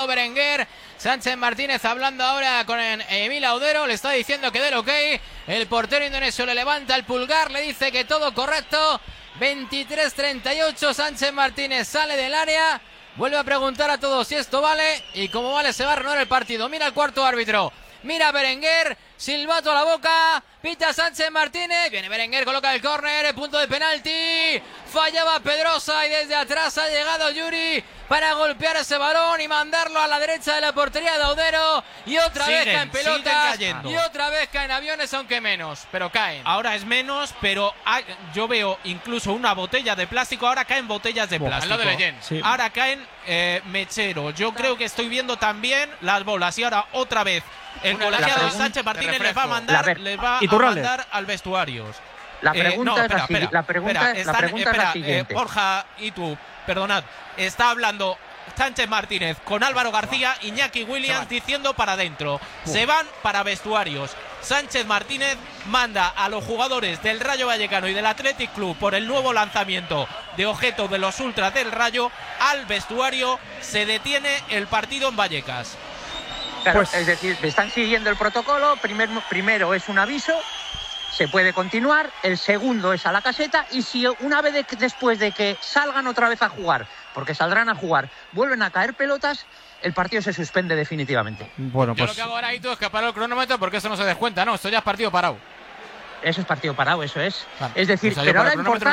Diego Berenguer. Sánchez Martínez hablando ahora con Emil Audero, le está diciendo que del ok. El portero indonesio le levanta el pulgar, le dice que todo correcto. 23-38, Sánchez Martínez sale del área, vuelve a preguntar a todos si esto vale, y como vale se va a reanudar el partido. Mira el cuarto árbitro, mira Berenguer, silbato a la boca, pita Sánchez Martínez, viene Berenguer, coloca el córner, punto de penalti, fallaba Pedrosa y desde atrás ha llegado Yuri para golpear ese balón y mandarlo a la derecha de la portería de Audero, y otra vez caen pelotas y otra vez caen aviones, aunque menos, pero caen. Ahora es menos, pero yo veo incluso una botella de plástico, ahora caen botellas de plástico. Al lado de Leyen. Sí. Ahora caen mecheros. Yo creo que estoy viendo también las bolas, y ahora otra vez el colegiado Sánchez Martínez les va a mandar, al vestuario. La pregunta es la siguiente. Borja y tú, perdonad, está hablando Sánchez Martínez con Álvaro García, Iñaki Williams diciendo para adentro. Se van para vestuarios. Sánchez Martínez manda a los jugadores del Rayo Vallecano y del Athletic Club por el nuevo lanzamiento de objeto de los ultras del Rayo al vestuario. Se detiene el partido en Vallecas. Claro, es decir, están siguiendo el protocolo. Primero es un aviso, se puede continuar. El segundo es a la caseta, y si una vez después de que salgan otra vez a jugar, porque saldrán a jugar, vuelven a caer pelotas, el partido se suspende definitivamente. Bueno, pues yo lo que hago ahora es que paro el cronómetro, porque eso no se descuenta, no, esto ya es partido parado. Eso es partido parado, eso es. Vale. Es decir, pues pero ahora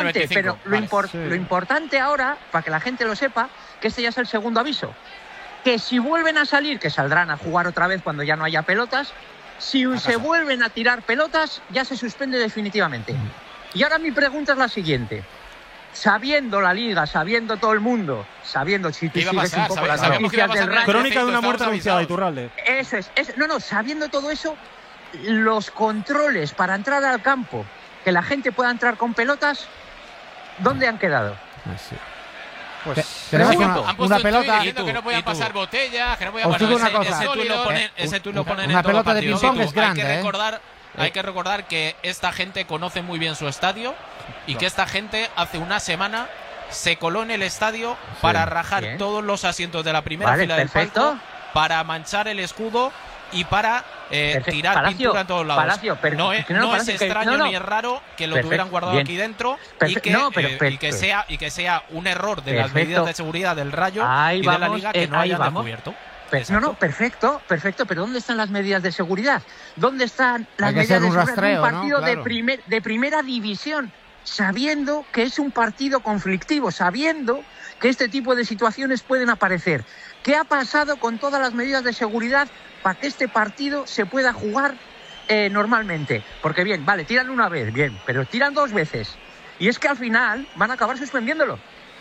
lo importante ahora, para que la gente lo sepa, que este ya es el segundo aviso. Que si vuelven a salir, que saldrán a jugar otra vez cuando ya no haya pelotas, si se vuelven a tirar pelotas, ya se suspende definitivamente. Y ahora mi pregunta es la siguiente. Sabiendo la Liga, sabiendo todo el mundo, sabiendo si tú sigues un poco las noticias del Rayo... Crónica de una muerte anunciada, Iturralde. Eso es. Sabiendo todo eso, los controles para entrar al campo, que la gente pueda entrar con pelotas, ¿dónde han quedado? Sí. Pues tenemos una pelota diciendo que no podían pasar botellas, que no podían pasar una cosa. Ese tú lo pones una en pelota todo de partido. ping-pong es grande, hay que recordar que esta gente conoce muy bien su estadio, y que esta gente hace una semana se coló en el estadio para rajar todos los asientos de la primera fila del palco, para manchar el escudo y para tirar pintura en todos lados. No es extraño ni es raro que lo tuvieran guardado aquí dentro, y que sea un error de las medidas de seguridad del Rayo y de la Liga que no hayan descubierto. Perfecto, pero ¿dónde están las medidas de seguridad? ¿Dónde están las medidas de seguridad de un partido de primera división? Sabiendo que es un partido conflictivo, sabiendo que este tipo de situaciones pueden aparecer. ¿Qué ha pasado con todas las medidas de seguridad para que este partido se pueda jugar normalmente? Porque tiran una vez, pero tiran dos veces. Y es que al final van a acabar suspendiéndolo.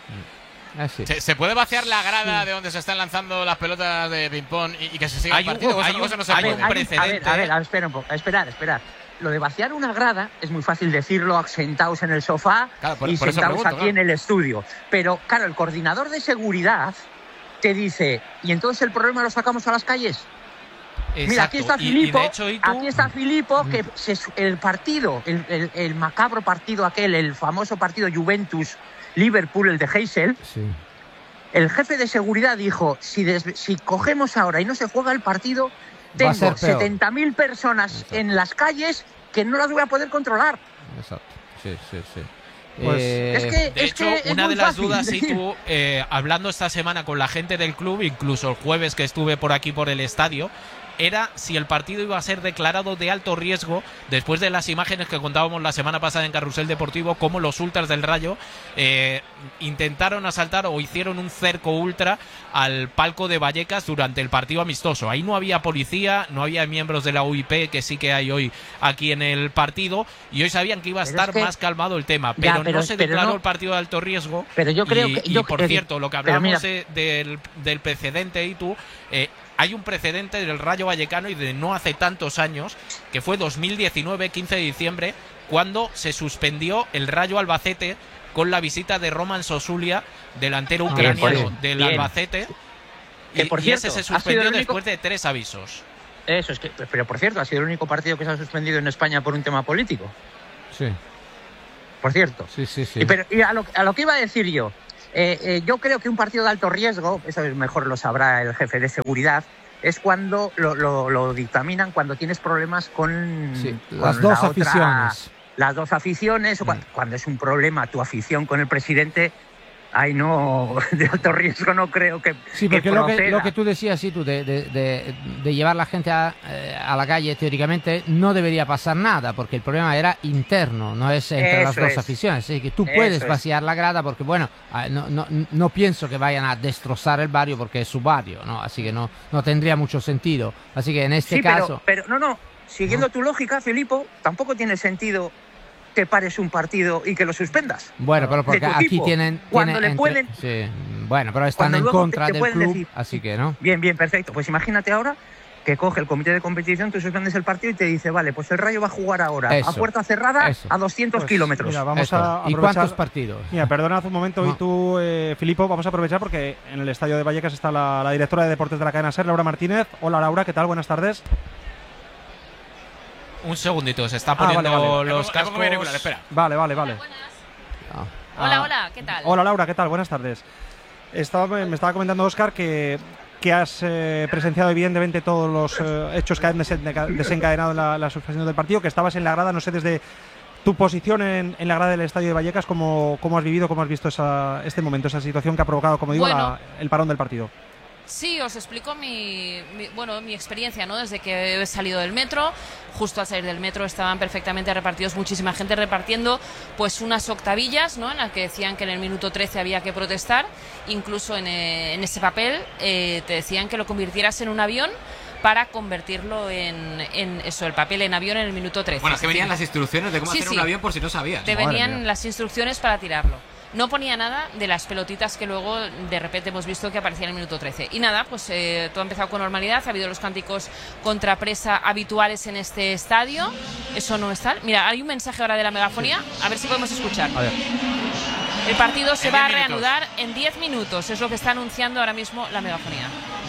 ¿Se puede vaciar la grada de donde se están lanzando las pelotas de ping-pong y que se siga el partido? Hay un precedente. A ver, espera un poco. Esperar. Lo de vaciar una grada es muy fácil decirlo sentados en el sofá y sentados aquí en el estudio. Pero, claro, el coordinador de seguridad te dice, ¿y entonces el problema lo sacamos a las calles? Exacto. Mira, aquí está Filippo, que el partido, el macabro partido aquel, el famoso partido Juventus-Liverpool, el de Heysel, el jefe de seguridad dijo, si cogemos ahora y no se juega el partido, tengo 70.000 personas en las calles que no las voy a poder controlar. Exacto, sí. Pues de hecho, una de las dudas, hablando esta semana con la gente del club, incluso el jueves que estuve por aquí por el estadio, era si el partido iba a ser declarado de alto riesgo después de las imágenes que contábamos la semana pasada en Carrusel Deportivo, como los ultras del Rayo intentaron asaltar o hicieron un cerco ultra al palco de Vallecas durante el partido amistoso. Ahí no había policía, no había miembros de la UIP, que sí que hay hoy aquí en el partido, y hoy sabían que iba a estar más calmado el tema, pero no se declaró el partido de alto riesgo. Pero yo creo por cierto, lo que hablamos del precedente, y tú, hay un precedente del Rayo Vallecano y de no hace tantos años, que fue 2019, 15 de diciembre, cuando se suspendió el Rayo Albacete con la visita de Roman Sosulia, delantero ucraniano del Albacete, que por cierto, ese se suspendió después de 3 avisos. Eso es que, pero por cierto, ha sido el único partido que se ha suspendido en España por un tema político. Sí. Por cierto. Sí. Y a lo que iba a decir yo, Yo creo que un partido de alto riesgo, eso mejor lo sabrá el jefe de seguridad, es cuando lo dictaminan cuando tienes problemas con las dos aficiones. Las dos aficiones, o cuando es un problema tu afición con el presidente. Ay, no, de alto riesgo no creo que. Sí, porque lo que tú decías, sí, tú, de llevar la gente a la calle, teóricamente no debería pasar nada, porque el problema era interno, no es entre las dos aficiones. Así que tú puedes vaciar la grada, porque bueno, no pienso que vayan a destrozar el barrio porque es su barrio, ¿no? Así que no tendría mucho sentido. Así que en este caso. Pero no, siguiendo tu lógica, Filipo, tampoco tiene sentido que pares un partido y que lo suspendas. Bueno, pero porque aquí tienen pueden. Sí, bueno, pero están en contra del club, decir, así que no. Bien, perfecto. Pues imagínate ahora que coge el comité de competición, tú suspendes el partido y te dice, vale, pues el Rayo va a jugar ahora a puerta cerrada a 200 kilómetros. Mira, vamos a aprovechar. ¿Y cuántos partidos? Mira, perdonad un momento, y tú, Filipo, vamos a aprovechar porque en el estadio de Vallecas está la directora de deportes de la cadena SER, Laura Martínez. Hola, Laura, ¿qué tal? Buenas tardes. Un segundito, se está poniendo los cascos. Espera. Vale. Hola, ¿qué tal? Hola, Laura, ¿qué tal? Buenas tardes. Me estaba comentando Óscar que has presenciado evidentemente todos los hechos que han desencadenado la suspensión del partido, que estabas en la grada, no sé, desde tu posición en la grada del estadio de Vallecas, ¿cómo has vivido, cómo has visto este momento, esa situación que ha provocado, como digo, el parón del partido? Sí, os explico mi experiencia, ¿no? Desde que he salido del metro, justo al salir del metro estaban perfectamente repartidos, muchísima gente repartiendo pues unas octavillas, ¿no? En las que decían que en el minuto 13 había que protestar, incluso en ese papel te decían que lo convirtieras en un avión para convertirlo en eso, el papel en avión en el minuto 13. Bueno, es que venían las instrucciones de cómo hacer un avión por si no sabías. Te venían las instrucciones para tirarlo. No ponía nada de las pelotitas que luego de repente hemos visto que aparecían en el minuto 13. Y nada, pues todo ha empezado con normalidad. Ha habido los cánticos contra presa habituales en este estadio. Eso no está. Mira, hay un mensaje ahora de la megafonía. A ver si podemos escuchar. A ver. El partido se va a reanudar en 10 minutos. Es lo que está anunciando ahora mismo la megafonía.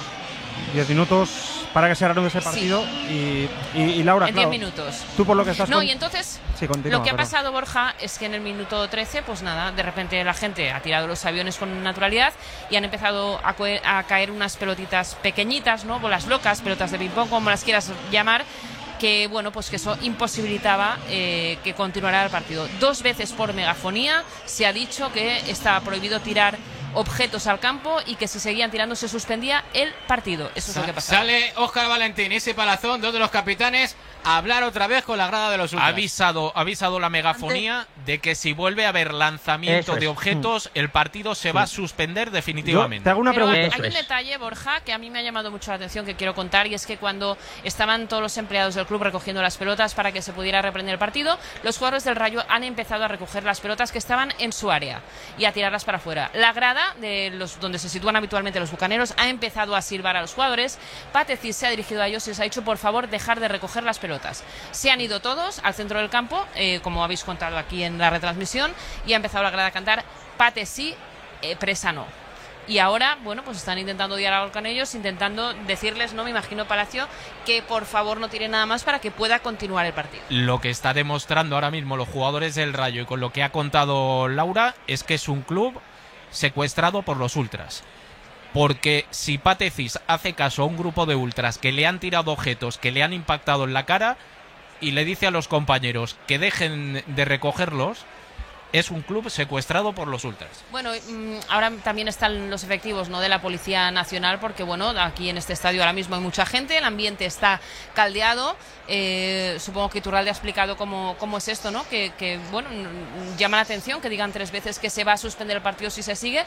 10 minutos para que se reanude ese partido. Sí. Y Laura, en 10 minutos. Tú por lo que estás... Y entonces lo que ha pasado, Borja, es que en el minuto 13, pues nada, de repente la gente ha tirado los aviones con naturalidad y han empezado a caer unas pelotitas pequeñitas, ¿no? Bolas locas, pelotas de ping-pong, como las quieras llamar, que bueno, pues que eso imposibilitaba que continuara el partido. 2 veces por megafonía se ha dicho que estaba prohibido tirar objetos al campo y que si seguían tirando se suspendía el partido. Eso es lo que pasa. Sale Óscar Valentín y ese Palazón, 2 de los capitanes, a hablar otra vez con la grada de los ultras. Ha avisado la megafonía de que si vuelve a haber lanzamiento de objetos, el partido se va a suspender definitivamente. Te hago una pregunta. Hay un detalle, Borja, que a mí me ha llamado mucho la atención, que quiero contar, y es que cuando estaban todos los empleados del club recogiendo las pelotas para que se pudiera reprender el partido, los jugadores del Rayo han empezado a recoger las pelotas que estaban en su área y a tirarlas para afuera. La grada donde se sitúan habitualmente los bucaneros ha empezado a silbar a los jugadores. Pateci se ha dirigido a ellos y les ha dicho, por favor, dejar de recoger las pelotas. Se han ido todos al centro del campo, como habéis contado aquí en la retransmisión, y ha empezado la grada a cantar Pateci, presa no. Y ahora, bueno, pues están intentando dialogar con ellos, intentando decirles, no me imagino, Palacio, que por favor no tiren nada más para que pueda continuar el partido. Lo que está demostrando ahora mismo los jugadores del Rayo y con lo que ha contado Laura es que es un club secuestrado por los ultras. Porque si Patecis hace caso a un grupo de ultras que le han tirado objetos, que le han impactado en la cara y le dice a los compañeros que dejen de recogerlos, es un club secuestrado por los ultras. Bueno, ahora también están los efectivos, ¿no?, de la Policía Nacional, porque bueno, aquí en este estadio ahora mismo hay mucha gente, el ambiente está caldeado. Supongo que Iturralde ha explicado cómo es esto, ¿no? Que bueno, llama la atención que digan 3 veces que se va a suspender el partido si se sigue.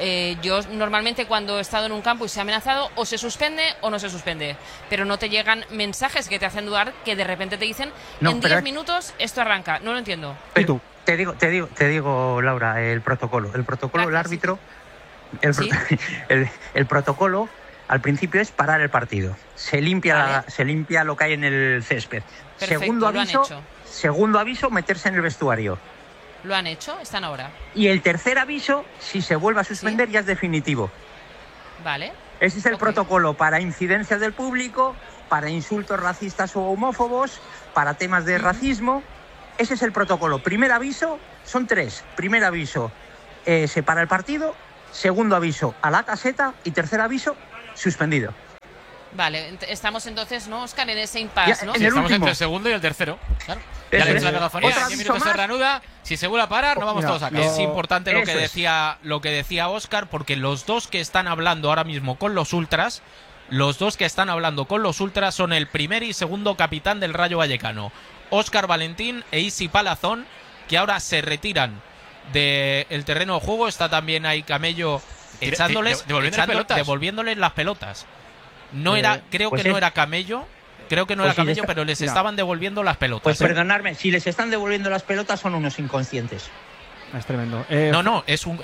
Yo normalmente cuando he estado en un campo y se ha amenazado, o se suspende o no se suspende, pero no te llegan mensajes que te hacen dudar, que de repente te dicen en 10 minutos esto arranca. No lo entiendo. ¿Y tú? Te digo, Laura, el protocolo, el árbitro, el protocolo al principio es parar el partido. Se limpia lo que hay en el césped. Perfecto, segundo aviso, meterse en el vestuario. ¿Lo han hecho? Están ahora. Y el tercer aviso, si se vuelve a suspender, ya es definitivo. Vale. Ese es el protocolo para incidencias del público, para insultos racistas o homófobos, para temas de racismo. Ese es el protocolo. Primer aviso, son 3. Primer aviso, se para el partido, segundo aviso a la caseta y tercer aviso suspendido. Vale, estamos entonces, ¿no, Óscar, en ese impasse, ¿no? Sí, estamos entre el segundo y el tercero. Claro. Ya le ves la megafonía, 10 minutos se reanuda. Si se vuelve a parar, nos vamos todos a casa. Es importante lo que decía Óscar, porque los dos que están hablando ahora mismo con los ultras, son el primer y segundo capitán del Rayo Vallecano, Óscar Valentín e Isi Palazón, que ahora se retiran del terreno de juego. Está también ahí Camello devolviéndoles las pelotas. No era, creo que no era Camello, pero les estaban devolviendo las pelotas. Pues perdonadme, si les están devolviendo las pelotas son unos inconscientes. Es tremendo. No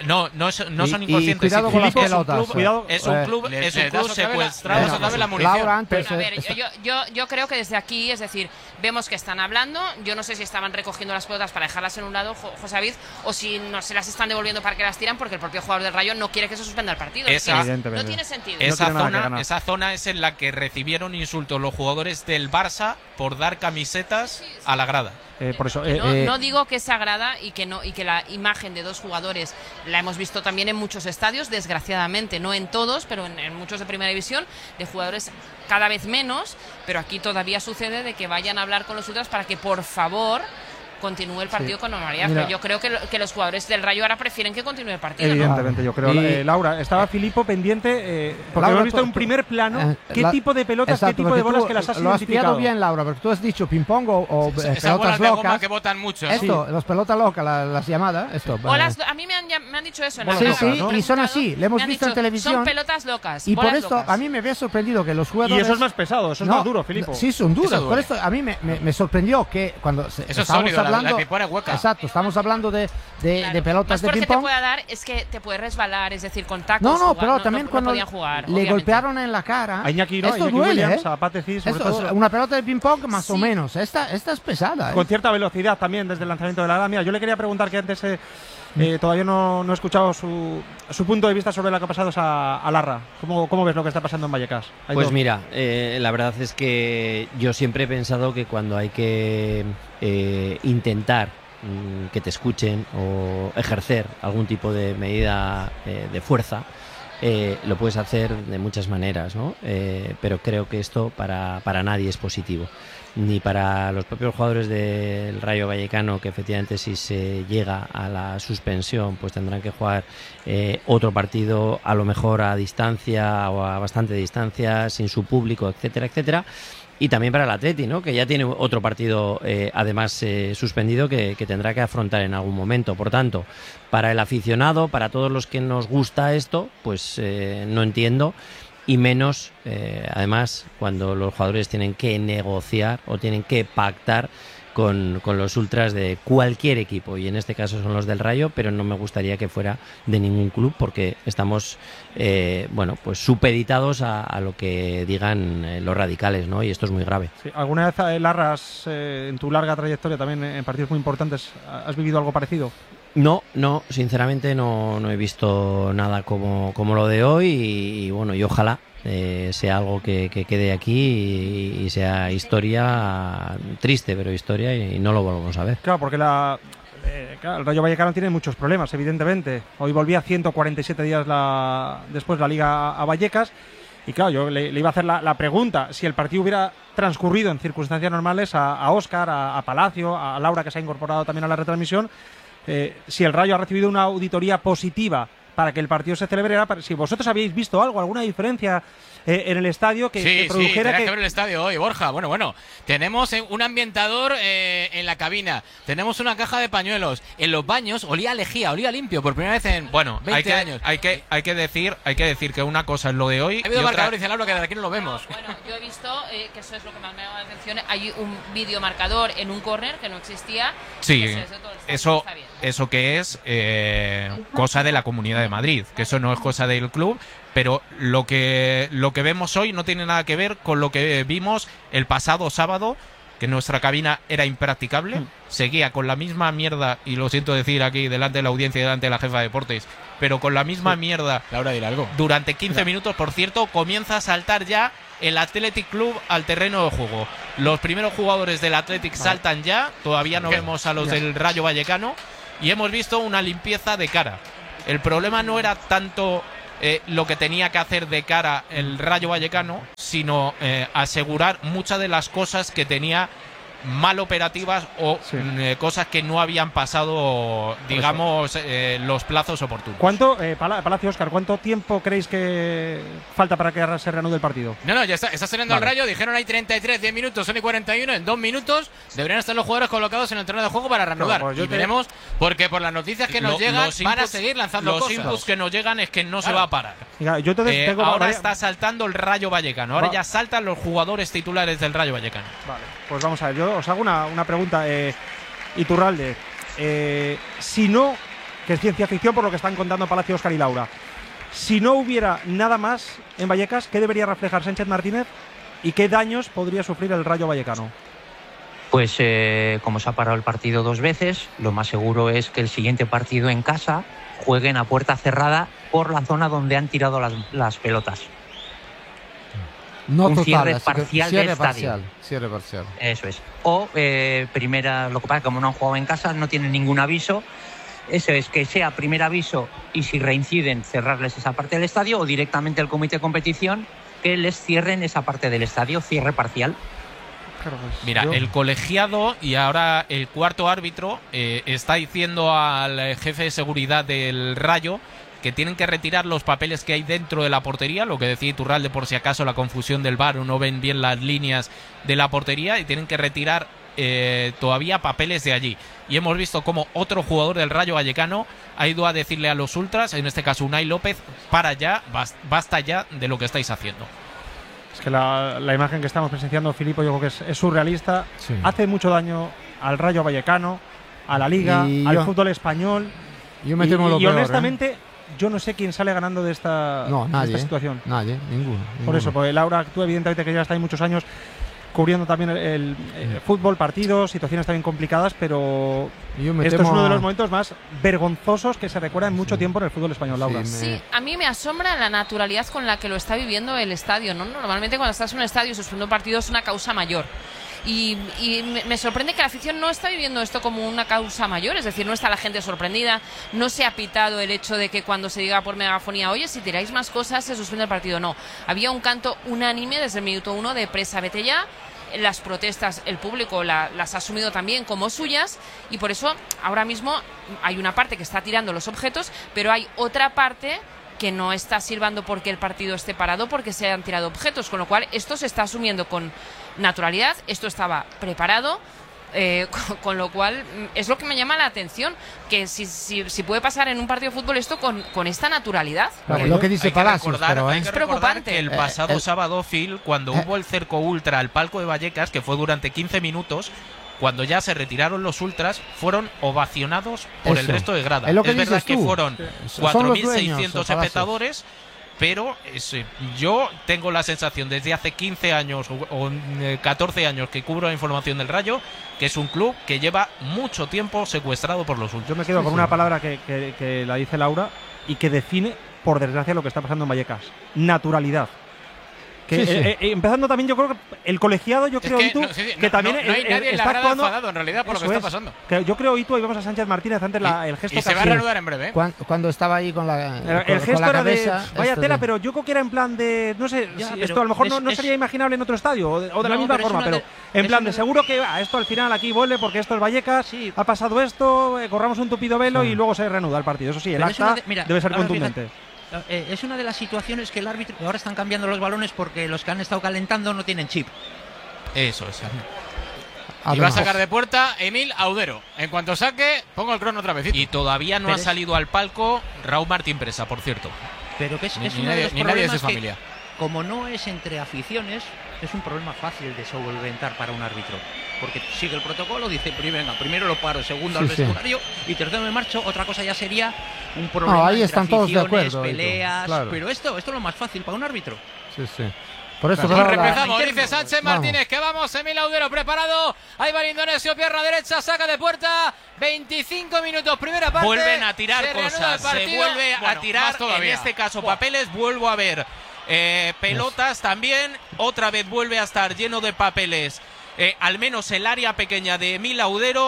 son inconscientes. Cuidado con las pelotas. Es un club secuestrado. Laura, a ver, yo creo que desde aquí, es decir, vemos que están hablando. Yo no sé si estaban recogiendo las pelotas para dejarlas en un lado, José David, o si no se las están devolviendo para que las tiran, porque el propio jugador del Rayo no quiere que se suspenda el partido. No tiene sentido. Esa zona es en la que recibieron insultos los jugadores del Barça por dar camisetas a la grada. Por eso, no digo que sea grada y que la imagen de dos jugadores la hemos visto también en muchos estadios, desgraciadamente, no en todos, pero en muchos de primera división, de jugadores cada vez menos, pero aquí todavía sucede de que vayan a hablar con los ultras para que por favor continúe el partido con normalidad. Pero yo creo que los jugadores del Rayo ahora prefieren que continúe el partido. Evidentemente, ¿no? Yo creo. Laura, estaba Filippo pendiente, porque hemos visto en primer plano qué tipo de pelotas, qué tipo de bolas que las has identificado. Lo has pillado bien, Laura, porque tú has dicho ping-pong o pelotas locas. Que botan mucho. Las pelotas locas, las llamadas. A mí me han dicho eso. Y son así, le hemos visto en televisión. Son pelotas locas. Y por esto a mí me había sorprendido que los jugadores... Y eso es más pesado, eso es más duro, Filippo. Sí, son duros. Por esto a mí me sorprendió que cuando estábamos hablando... Exacto, estamos hablando de pelotas de ping-pong. Lo que te pueda dar es que te puede resbalar, es decir, contactos. Pero también cuando le golpearon en la cara. Esto duele, una pelota de ping-pong más o menos. Esta es pesada. Con cierta velocidad también desde el lanzamiento de la ala. Mira, yo le quería preguntar que antes todavía no he escuchado su punto de vista sobre lo que ha pasado a Larra. ¿Cómo ves lo que está pasando en Vallecas? Pues mira, la verdad es que yo siempre he pensado que cuando hay que intentar que te escuchen o ejercer algún tipo de medida de fuerza, lo puedes hacer de muchas maneras, ¿no? Pero creo que esto para nadie es positivo, ni para los propios jugadores del Rayo Vallecano, que efectivamente si se llega a la suspensión pues tendrán que jugar otro partido a lo mejor a distancia o a bastante distancia, sin su público, etcétera, etcétera. Y también para el Atleti, ¿no? Que ya tiene otro partido además suspendido que tendrá que afrontar en algún momento. Por tanto, para el aficionado, para todos los que nos gusta esto, pues no entiendo. Y menos, además, cuando los jugadores tienen que negociar o tienen que pactar con los ultras de cualquier equipo, y en este caso son los del Rayo, pero no me gustaría que fuera de ningún club, porque estamos pues supeditados a lo que digan los radicales, ¿no? Y esto es muy grave. Sí. ¿Alguna vez, Larras, en tu larga trayectoria también en partidos muy importantes, has vivido algo parecido? No, sinceramente no he visto nada como lo de hoy, y bueno, y ojalá sea algo que quede aquí y sea historia, triste, pero historia, y no lo volvamos a ver. Claro, porque el Rayo Vallecano tiene muchos problemas, evidentemente. Hoy volvía 147 días después la Liga a Vallecas, y claro, yo le iba a hacer la pregunta, si el partido hubiera transcurrido en circunstancias normales, a Óscar, a Palacio, a Laura, que se ha incorporado también a la retransmisión, si el Rayo ha recibido una auditoría positiva para que el partido se celebrara, si vosotros habéis visto algo, alguna diferencia en el estadio que produjera que ver el estadio hoy, Borja. Bueno, tenemos un ambientador en la cabina, tenemos una caja de pañuelos, en los baños olía a lejía, olía limpio por primera vez en 20 años. Hay que decir que una cosa es lo de hoy. Ha habido marcador, dice Laura, que desde aquí no lo vemos. Bueno, yo he visto que eso es lo que más me ha llamado la atención. Hay un videomarcador en un córner que no existía. Sí, eso que es cosa de la Comunidad de Madrid, que eso no es cosa del club, pero lo que vemos hoy no tiene nada que ver con lo que vimos el pasado sábado, que nuestra cabina era impracticable, seguía con la misma mierda, y lo siento decir aquí delante de la audiencia y delante de la jefa de deportes, pero con la misma mierda. Laura, dirá algo. Durante 15 minutos, por cierto, comienza a saltar ya el Athletic Club al terreno de juego. Los primeros jugadores del Athletic saltan ya, todavía no vemos a los del Rayo Vallecano, y hemos visto una limpieza de cara. El problema no era tanto lo que tenía que hacer de cara el Rayo Vallecano, sino asegurar muchas de las cosas que tenía mal operativas o cosas que no habían pasado, digamos, los plazos oportunos. ¿Cuánto, Palacio, Óscar, cuánto tiempo creéis que falta para que se reanude el partido? No, ya está saliendo el Rayo. Dijeron hay 33, 10 minutos, son y 41. En 2 minutos deberían estar los jugadores colocados en el terreno de juego para reanudar. Pues y veremos, porque por las noticias que nos llegan van a seguir lanzando los cosas. Los inputs que nos llegan es que no se va a parar. Mira, yo entonces ahora está saltando el Rayo Vallecano. Ahora ya saltan los jugadores titulares del Rayo Vallecano. Vale, pues vamos a ver. Yo os hago una pregunta, Iturralde. Si no, que es ciencia ficción por lo que están contando Palacio, Óscar y Laura, si no hubiera nada más en Vallecas, ¿qué debería reflejar Sánchez Martínez y qué daños podría sufrir el Rayo Vallecano? Pues como se ha parado el partido 2 veces, lo más seguro es que el siguiente partido en casa jueguen a puerta cerrada por la zona donde han tirado las pelotas. No un total, cierre parcial del estadio. Cierre parcial. Eso es. O primera, lo que pasa, como no han jugado en casa, no tienen ningún aviso. Eso es, que sea primer aviso y si reinciden, cerrarles esa parte del estadio, o directamente el comité de competición que les cierren esa parte del estadio, cierre parcial. Mira, el colegiado y ahora el cuarto árbitro está diciendo al jefe de seguridad del Rayo que tienen que retirar los papeles que hay dentro de la portería, lo que decía Iturralde, por si acaso la confusión del VAR o no ven bien las líneas de la portería, y tienen que retirar todavía papeles de allí. Y hemos visto como otro jugador del Rayo Vallecano ha ido a decirle a los ultras, en este caso Unai López, para ya, basta ya de lo que estáis haciendo. Es que la imagen que estamos presenciando, Filipo, yo creo que es surrealista. Sí. Hace mucho daño al Rayo Vallecano, a la Liga, al fútbol español. Y honestamente, yo no sé quién sale ganando de esta situación. Nadie, ninguno. Por eso, porque Laura, tú evidentemente que ya está ahí muchos años cubriendo también el fútbol, partidos, situaciones también complicadas, pero esto es uno de los momentos más vergonzosos que se recuerda en mucho tiempo en el fútbol español, Laura. Sí, a mí me asombra la naturalidad con la que lo está viviendo el estadio, ¿no? Normalmente cuando estás en un estadio suspendiendo un partido es una causa mayor. Y me sorprende que la afición no está viviendo esto como una causa mayor, es decir, no está la gente sorprendida, no se ha pitado el hecho de que cuando se diga por megafonía, oye, si tiráis más cosas se suspende el partido. No, había un canto unánime desde el minuto 1 de presa, vete ya. Las protestas, el público las ha asumido también como suyas, y por eso ahora mismo hay una parte que está tirando los objetos, pero hay otra parte que no está silbando porque el partido esté parado, porque se han tirado objetos, con lo cual esto se está asumiendo con naturalidad, esto estaba preparado, con lo cual es lo que me llama la atención, que si puede pasar en un partido de fútbol esto con esta naturalidad. Claro, lo que dice Palacios, pero es preocupante. Que el pasado sábado, Phil, cuando hubo el cerco ultra al palco de Vallecas, que fue durante 15 minutos, cuando ya se retiraron los ultras, fueron ovacionados por el resto de grada. Es verdad que fueron 4.600 espectadores, pero yo tengo la sensación desde hace 15 años o 14 años que cubro la información del Rayo, que es un club que lleva mucho tiempo secuestrado por los ultras. Yo me quedo con una palabra que la dice Laura y que define, por desgracia, lo que está pasando en Vallecas: naturalidad. Empezando también, yo creo que el colegiado, yo creo, Itu, que también no hay nadie en la grada enfadado en realidad por lo que está pasando. Que yo creo, Itu, y vemos a Sánchez Martínez antes el gesto. Y se va a reanudar en breve. Cuando estaba ahí con la el gesto con la era cabeza, de vaya tela, pero yo creo que era en plan de, no sé, esto a lo mejor no sería imaginable en otro estadio o de la misma forma, pero en plan de seguro que esto al final aquí vuelve porque esto es Vallecas, ha pasado esto, corramos un tupido velo y luego se reanuda el partido. Eso sí, el acta debe ser contundente. Es una de las situaciones que el árbitro, ahora están cambiando los balones porque los que han estado calentando no tienen chip. Eso es. Y va a sacar de puerta Emil Audero. En cuanto saque, pongo el crono otra vez. Y todavía no ha salido al palco Raúl Martín Presa, por cierto. Pero que es ni nadie de su familia. Como no es entre aficiones, es un problema fácil de solventar para un árbitro. Porque sigue el protocolo, dice, primero lo paro, segundo al vestuario y tercero me marcho. Otra cosa ya sería un problema ahí entre están todos de aficiones, acuerdo, peleas, claro. Pero esto es lo más fácil para un árbitro. Sí. Por eso empezamos, dice Sánchez Martínez, que vamos, Emil Audero preparado, ahí va el indonesio, pierna derecha, saca de puerta, 25 minutos, primera parte. Vuelven a tirar cosas, se vuelve a tirar, en este caso papeles, vuelvo a ver pelotas también, otra vez vuelve a estar lleno de papeles, al menos el área pequeña de Emil Audero.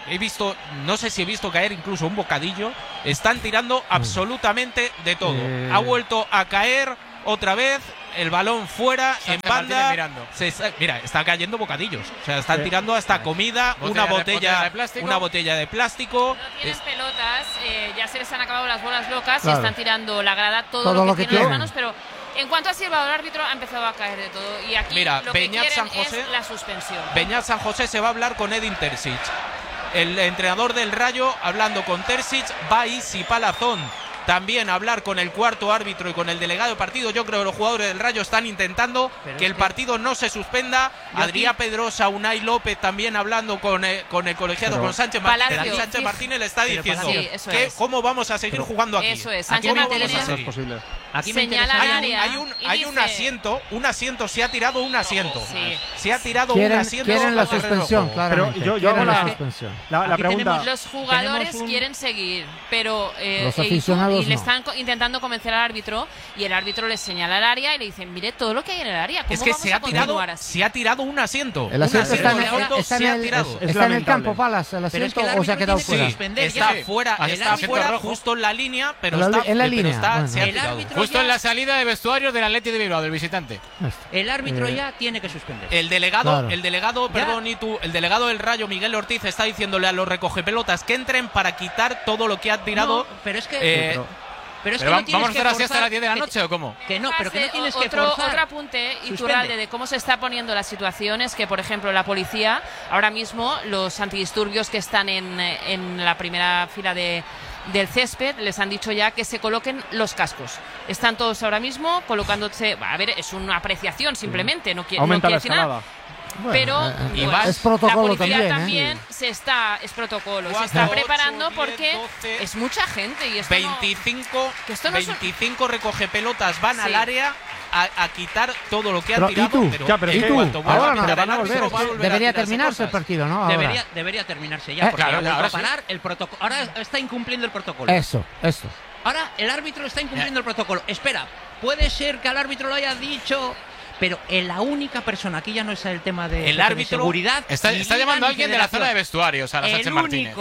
he visto, no sé si he visto caer incluso un bocadillo. Están tirando absolutamente de todo. Ha vuelto a caer otra vez. El balón fuera, en banda. Mira, está cayendo bocadillos. O sea, están tirando hasta comida, una botella de plástico. No tienen pelotas, ya se les han acabado las bolas locas y están tirando la grada, todo lo que tienen en las manos, pero en cuanto ha silbado el árbitro ha empezado a caer de todo. Y aquí mira, lo Beñat que quieren San José, es la suspensión. Beñat San José se va a hablar con Edin Terzic. El entrenador del Rayo hablando con Terzic, va Isi Palazón también a hablar con el cuarto árbitro y con el delegado de partido. Yo creo que los jugadores del Rayo están intentando que el partido no se suspenda. Adrián Pedrosa, Unai López también hablando con el colegiado, con Sánchez Martínez. Sánchez Martínez le está diciendo cómo vamos a seguir jugando aquí. Eso es, Sánchez Martínez es posible. Aquí señala hay un asiento, se ha tirado un asiento. Se ha tirado un asiento. Quieren la suspensión, claro. Pero yo hago la pregunta. Los jugadores quieren seguir, pero los aficionados y le están intentando convencer al árbitro y el árbitro les señala el área y le dicen, mire todo lo que hay en el área. ¿Cómo es que vamos se ha tirado un asiento. El asiento está en el campo, Palas, el asiento, o se ha quedado fuera. Está fuera justo en la línea, pero se ha tirado. Justo en la salida de vestuarios del Athletic de Bilbao, del visitante. El árbitro ya tiene que suspender. El delegado del Rayo, Miguel Ortiz, está diciéndole a los recogepelotas que entren para quitar todo lo que ha tirado. Pero es que ¿vamos a hacer así hasta las 10 de la noche o cómo? Que no, pero que no tienes que forzar. Otro apunte, Iturralde, de cómo se está poniendo la situación es que, por ejemplo, la policía, ahora mismo, los antidisturbios que están en la primera fila del césped, les han dicho ya que se coloquen los cascos. Están todos ahora mismo colocándose. A ver, es una apreciación simplemente, no quiere decir nada. Bueno, pero es protocolo la policía también, es protocolo, se está preparando porque es mucha gente y esto 25 recogepelotas van al área a quitar todo lo que han tirado. Ahora van a volver. Debería terminarse el partido, ¿no? Debería terminarse ya, porque ahora parar el protocolo. Ahora está incumpliendo el protocolo. Eso. Ahora el árbitro está incumpliendo el protocolo. Espera, puede ser que al árbitro lo haya dicho, pero la única persona, aquí ya no es el tema de seguridad. Está llamando a alguien de la zona de vestuarios, a la Sánchez Martínez.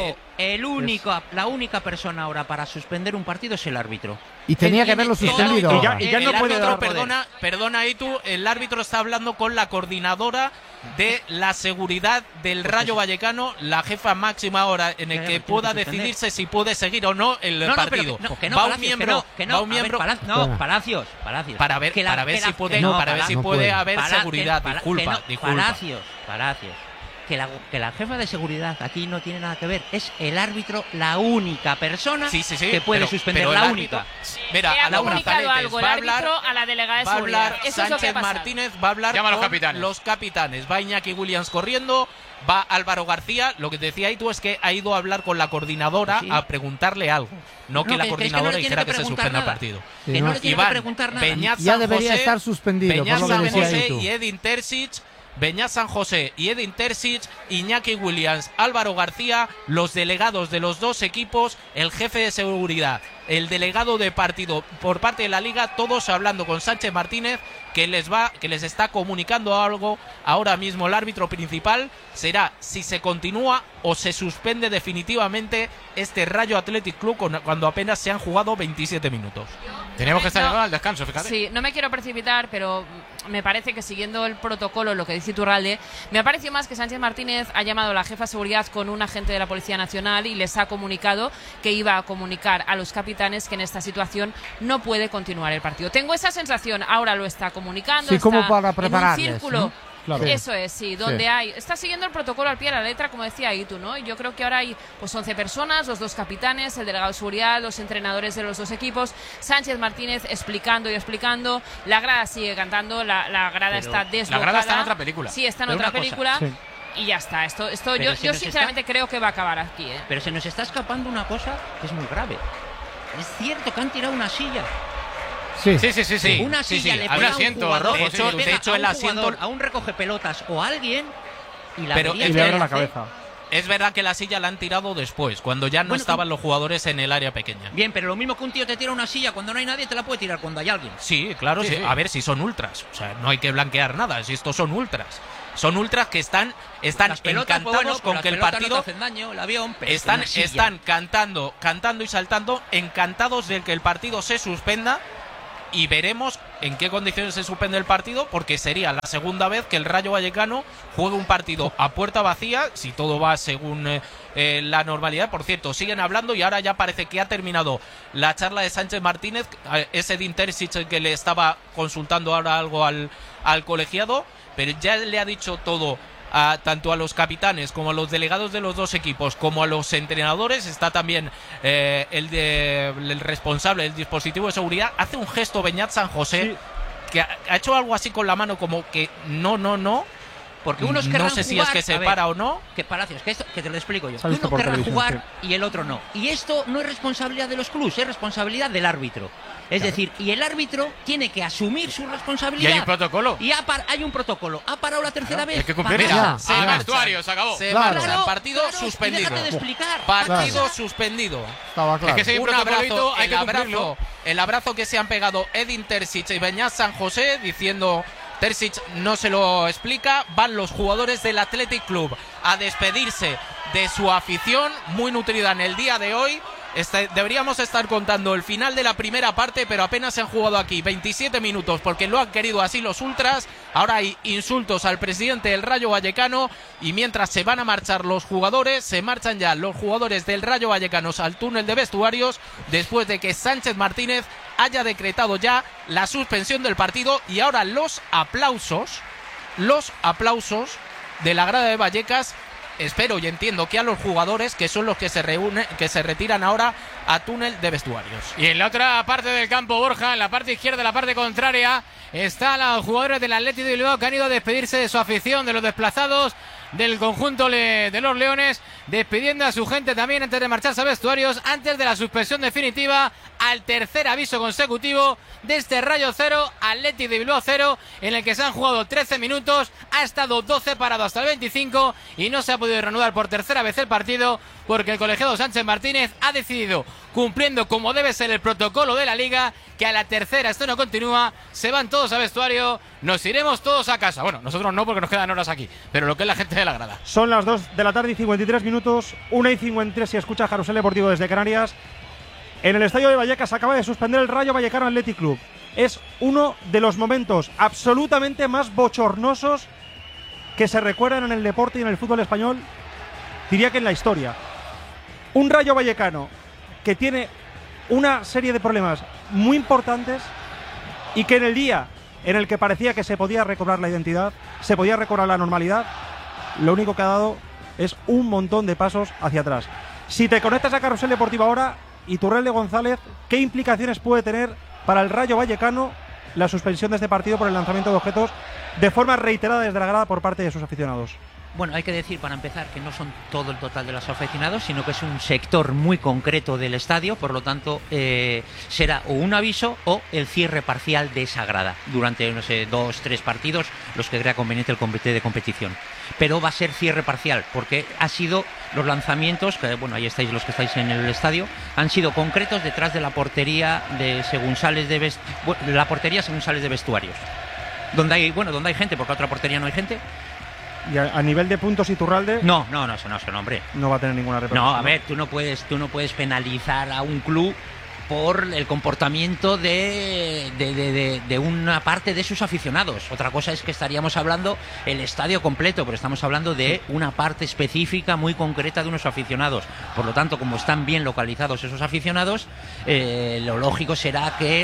La única persona ahora para suspender un partido es el árbitro. Y tenía que haberlo suspendido. Y ya no puede dar perdona, Itu, el árbitro está hablando con la coordinadora de la seguridad del Rayo Vallecano, la jefa máxima ahora en el que pueda decidirse si puede seguir o no el partido. Va un miembro, Palacios. Para ver si puede haber seguridad. Disculpa. Palacios. Que la jefa de seguridad aquí no tiene nada que ver. Es el árbitro la única persona que puede suspender. La única. Mira, ha comunicado algo el árbitro a la delegada de seguridad. Eso es lo que ha pasado. Martínez va a hablar con los capitanes. Va Iñaki Williams corriendo. Va Álvaro García. Lo que te decía ahí tú es que ha ido a hablar con la coordinadora a preguntarle algo. No que la coordinadora dijera que se suspenda el partido. Que no le tiene que preguntar nada. Ya debería estar suspendido. Beñat San José y Edin Terzic. Beñat San José y Edin Terzic, Iñaki Williams, Álvaro García, los delegados de los dos equipos, el jefe de seguridad, el delegado de partido por parte de la Liga, todos hablando con Sánchez Martínez, que les está comunicando algo. Ahora mismo el árbitro principal será si se continúa o se suspende definitivamente este Rayo Athletic Club cuando apenas se han jugado 27 minutos. Tenemos que estar llegando al descanso, fíjate. Sí, no me quiero precipitar, pero me parece que siguiendo el protocolo, lo que dice Iturralde, me ha parecido más que Sánchez Martínez ha llamado a la jefa de seguridad con un agente de la Policía Nacional y les ha comunicado que iba a comunicar a los capitanes que en esta situación no puede continuar el partido. Tengo esa sensación, ahora lo está comunicando, sí, está como para prepararles, en un círculo. ¿no? Claro. Eso es, donde está siguiendo el protocolo al pie de la letra, como decía Itu, ¿no? Y yo creo que ahora hay 11 personas, los dos capitanes, el delegado de seguridad, los entrenadores de los dos equipos, Sánchez Martínez explicando, la grada sigue cantando, la grada está deslocada. La grada está en otra película. Sí, está en otra película. Y ya está, esto yo sinceramente creo que va a acabar aquí, ¿eh? Pero se nos está escapando una cosa que es muy grave. Es cierto que han tirado una silla. Sí. Una silla le pega a un jugador, de hecho el asiento a un recogepelotas o a alguien y le abre la cabeza. Es verdad que la silla la han tirado después, cuando ya no estaban los jugadores en el área pequeña. Bien, pero lo mismo que un tío te tira una silla cuando no hay nadie, te la puede tirar cuando hay alguien. Sí, claro, sí. A ver, si son ultras. O sea, no hay que blanquear nada, si estos son ultras. Son ultras que están encantados con que el partido no te hacen daño, el avión, están cantando y saltando, encantados de que el partido se suspenda. Y veremos en qué condiciones se suspende el partido, porque sería la segunda vez que el Rayo Vallecano juegue un partido a puerta vacía, si todo va según la normalidad. Por cierto, siguen hablando y ahora ya parece que ha terminado la charla de Sánchez Martínez, ese Edin Terzic que le estaba consultando ahora algo al colegiado, pero ya le ha dicho todo tanto a los capitanes como a los delegados de los dos equipos como a los entrenadores. Está también el responsable del dispositivo de seguridad. Hace un gesto Beñat San José, que ha hecho algo así con la mano como que no. Porque unos querrán no sé si jugar, es que se para o no. Que Palacios, que te lo explico yo. Uno querrá jugar y el otro no. Y esto no es responsabilidad de los clubes, es responsabilidad del árbitro. Es decir, y el árbitro tiene que asumir su responsabilidad. Y hay un protocolo. Y hay un protocolo. Ha parado la tercera vez. Hay que cumplir. Mira, vestuario, se acabó. Se marcha. Partido suspendido. Déjate de explicar. Partido suspendido. Estaba claro. Es que Un abrazo, el abrazo que se han pegado Edin Terzic y Beñat San José, diciendo... Terzic no se lo explica. Van los jugadores del Athletic Club a despedirse de su afición, muy nutrida en el día de hoy. Deberíamos estar contando el final de la primera parte, pero apenas se han jugado aquí 27 minutos porque lo han querido así los ultras. Ahora hay insultos al presidente del Rayo Vallecano, y mientras se van a marchar los jugadores, se marchan ya los jugadores del Rayo Vallecano al túnel de vestuarios, después de que Sánchez Martínez haya decretado ya la suspensión del partido. Y ahora los aplausos de la grada de Vallecas. Espero y entiendo que a los jugadores, que son los que se reúnen, que se retiran ahora a túnel de vestuarios. Y en la otra parte del campo, Borja, en la parte izquierda, la parte contraria, están los jugadores del Athletic de Bilbao que han ido a despedirse de su afición, de los desplazados del conjunto de los Leones, despidiendo a su gente también antes de marcharse a vestuarios, antes de la suspensión definitiva, al tercer aviso consecutivo de este Rayo 0, Athletic de Bilbao 0, en el que se han jugado 13 minutos, ha estado 12 parado hasta el 25 y no se ha podido reanudar por tercera vez el partido, porque el colegiado Sánchez Martínez ha decidido, cumpliendo como debe ser el protocolo de la Liga, que a la tercera esto no continúa, se van todos a vestuario, nos iremos todos a casa. Bueno, nosotros no, porque nos quedan horas aquí, pero lo que es la gente de la grada. Son las 2 de la tarde y 53 minutos, 1:53 si escucha Carrusel Deportivo desde Canarias. En el estadio de Vallecas acaba de suspender el Rayo Vallecano Athletic Club. Es uno de los momentos absolutamente más bochornosos que se recuerdan en el deporte y en el fútbol español, diría que en la historia. Un Rayo Vallecano que tiene una serie de problemas muy importantes y que en el día en el que parecía que se podía recobrar la identidad, se podía recobrar la normalidad, lo único que ha dado es un montón de pasos hacia atrás. Si te conectas a Carrusel Deportivo ahora, Iturralde González, ¿qué implicaciones puede tener para el Rayo Vallecano la suspensión de este partido por el lanzamiento de objetos de forma reiterada desde la grada por parte de sus aficionados? Bueno, hay que decir para empezar que no son todo el total de los aficionados, sino que es un sector muy concreto del estadio, por lo tanto será o un aviso o el cierre parcial de esa grada durante, no sé, 2-3 partidos, los que crea conveniente el comité de competición. Pero va a ser cierre parcial, porque ha sido los lanzamientos, que bueno, ahí estáis los que estáis en el estadio, han sido concretos detrás de la portería según sales de vestuarios. Donde hay gente, porque otra portería no hay gente. ¿Y a nivel de puntos Iturralde? No, eso no, hombre. No va a tener ninguna repercusión. No, a ver, tú no puedes penalizar a un club por el comportamiento de una parte de sus aficionados. Otra cosa es que estaríamos hablando el estadio completo, pero estamos hablando de una parte específica muy concreta de unos aficionados. Por lo tanto, como están bien localizados esos aficionados, lo lógico será que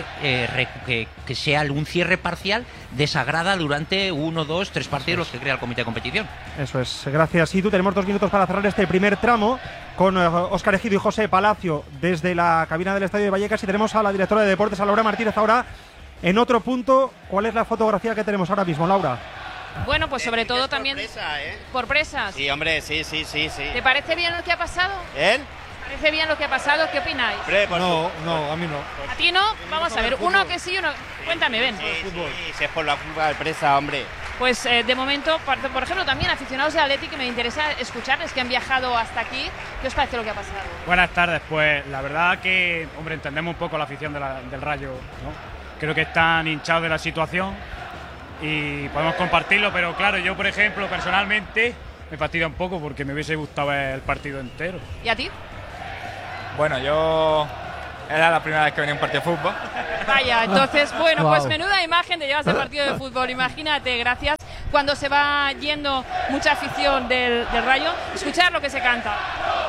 sea un cierre parcial de esa grada durante 1, 2, 3 partidos los que crea el comité de competición. Eso es, gracias. Y tú tenemos 2 minutos para cerrar este primer tramo con Óscar Ejido y José Palacio desde la cabina del estadio de Vallecas, y tenemos a la directora de deportes, a Laura Martínez, ahora en otro punto. ¿Cuál es la fotografía que tenemos ahora mismo, Laura? Bueno, pues sobre todo también por presas. Sí, hombre, sí. ¿Te parece bien lo que ha pasado? ¿Eh? ¿Te parece bien lo que ha pasado? ¿Qué opináis? No, a mí no. ¿A ti no? Vamos a ver, uno que sí, uno... Cuéntame, ven. Sí, es por la culpa del presa, hombre. Pues de momento, por ejemplo, también aficionados de Athletic, que me interesa escucharles, que han viajado hasta aquí. ¿Qué os parece lo que ha pasado? Buenas tardes. Pues la verdad que, hombre, entendemos un poco la afición del Rayo, ¿no? Creo que están hinchados de la situación y podemos compartirlo, pero claro, yo por ejemplo personalmente me fastidia un poco porque me hubiese gustado ver el partido entero. ¿Y a ti? Bueno, yo era la primera vez que venía a un partido de fútbol. Vaya, entonces, bueno, pues menuda imagen te llevas del partido de fútbol. Imagínate, gracias, cuando se va yendo mucha afición del Rayo, escuchar lo que se canta.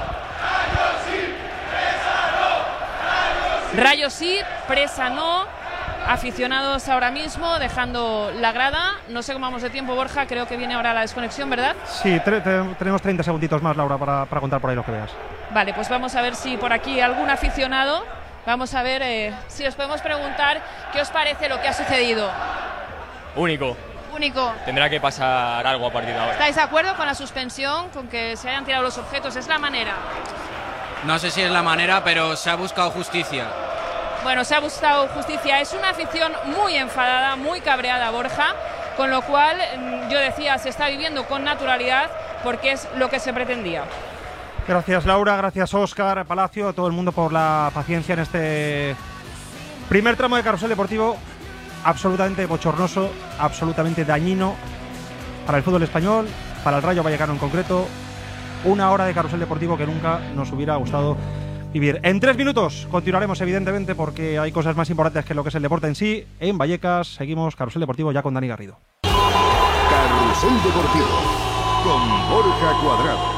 Rayo sí, presa no. Aficionados ahora mismo dejando la grada. No sé cómo vamos de tiempo, Borja, creo que viene ahora la desconexión, ¿verdad? Sí, tenemos 30 segunditos más, Laura, para contar por ahí lo que veas. Vale, pues vamos a ver si por aquí algún aficionado, vamos a ver si os podemos preguntar qué os parece lo que ha sucedido. Único. Tendrá que pasar algo a partir de ahora. ¿Estáis de acuerdo con la suspensión, con que se hayan tirado los objetos? ¿Es la manera? No sé si es la manera, pero se ha buscado justicia. Bueno, se ha buscado justicia. Es una afición muy enfadada, muy cabreada, Borja, con lo cual, yo decía, se está viviendo con naturalidad porque es lo que se pretendía. Gracias, Laura, gracias, Óscar, Palacio, a todo el mundo por la paciencia en este primer tramo de Carrusel Deportivo, absolutamente bochornoso, absolutamente dañino para el fútbol español, para el Rayo Vallecano en concreto. Una hora de Carrusel Deportivo que nunca nos hubiera gustado vivir. En 3 minutos continuaremos, evidentemente, porque hay cosas más importantes que lo que es el deporte en sí. En Vallecas seguimos Carrusel Deportivo ya con Dani Garrido. Carrusel Deportivo con Borja Cuadrado.